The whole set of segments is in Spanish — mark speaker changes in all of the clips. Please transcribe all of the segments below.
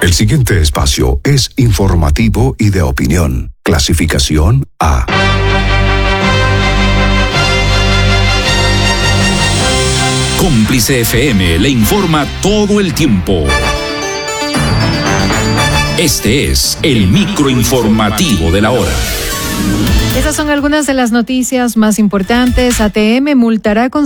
Speaker 1: El siguiente espacio es informativo y de opinión. Clasificación A.
Speaker 2: Cómplice FM le informa todo el tiempo. Este es el microinformativo de la hora.
Speaker 3: Esas son algunas de las noticias más importantes. ATM multará con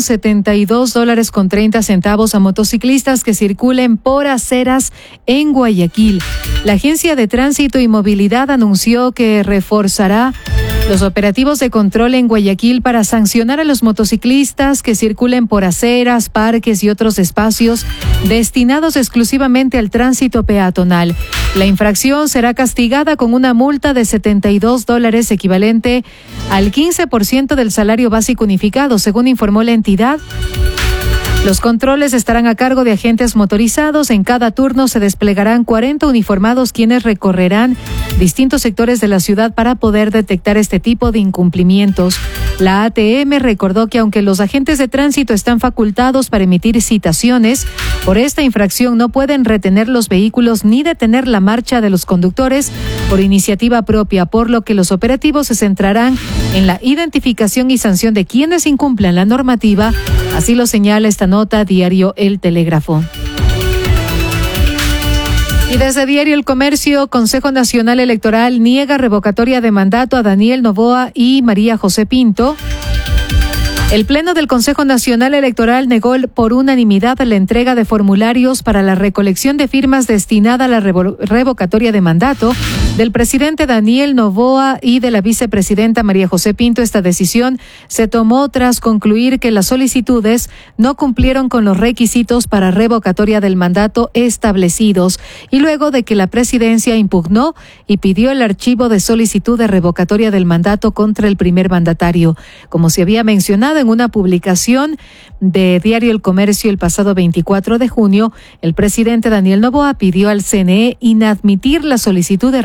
Speaker 3: $72.30 a motociclistas que circulen por aceras en Guayaquil. La Agencia de Tránsito y Movilidad anunció que reforzará los operativos de control en Guayaquil para sancionar a los motociclistas que circulen por aceras, parques y otros espacios destinados exclusivamente al tránsito peatonal. La infracción será castigada con una multa de $72 equivalente al 15% del salario básico unificado, según informó la entidad. Los controles estarán a cargo de agentes motorizados. En cada turno se desplegarán 40 uniformados quienes recorrerán distintos sectores de la ciudad para poder detectar este tipo de incumplimientos. La ATM recordó que aunque los agentes de tránsito están facultados para emitir citaciones, por esta infracción no pueden retener los vehículos ni detener la marcha de los conductores por iniciativa propia, por lo que los operativos se centrarán en la identificación y sanción de quienes incumplan la normativa. Así lo señala esta nota Diario El Telégrafo. Y desde Diario El Comercio, Consejo Nacional Electoral niega revocatoria de mandato a Daniel Noboa y María José Pinto. El Pleno del Consejo Nacional Electoral negó por unanimidad la entrega de formularios para la recolección de firmas destinada a la revocatoria de mandato del presidente Daniel Noboa y de la vicepresidenta María José Pinto. Esta decisión se tomó tras concluir que las solicitudes no cumplieron con los requisitos para revocatoria del mandato establecidos y luego de que la presidencia impugnó y pidió el archivo de solicitud de revocatoria del mandato contra el primer mandatario. Como se había mencionado en una publicación de Diario El Comercio el pasado 24 de junio, el presidente Daniel Noboa pidió al CNE inadmitir la solicitud de